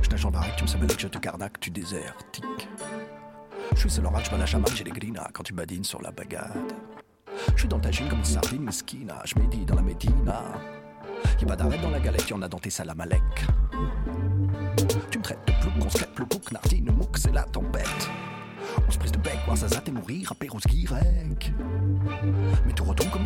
Je nage en baraque, tu me sabelles que je te carnaque, tu désertique. Je suis seul en rage, je me lâche à mal, j'ai les grinas quand tu badines sur la bagade. Je suis dans ta gym comme une sardine mesquina, je médite dans la médina. Y'a pas d'arrêt dans la galette, y'en a dans tes salamalek. Tu me traites de plouc, on se crête, plouc, nartine, mouk, c'est la tempête. On se prise de bec, voir ça et mourir, apéros guirec. Mais tout retombe comme